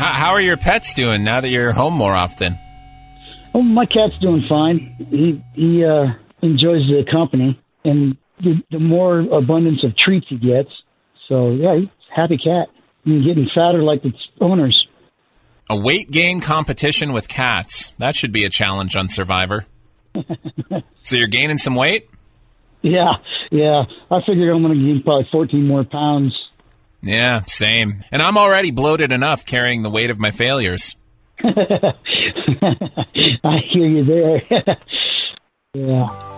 How are your pets doing now that you're home more often? Oh, my cat's doing fine. He enjoys the company and the more abundance of treats he gets. So, yeah, he's a happy cat. He's getting fatter like its owners. A weight gain competition with cats. That should be a challenge on Survivor. So you're gaining some weight? Yeah. I figured I'm going to gain probably 14 more pounds. Yeah, same. And I'm already bloated enough carrying the weight of my failures. I hear you there. Yeah.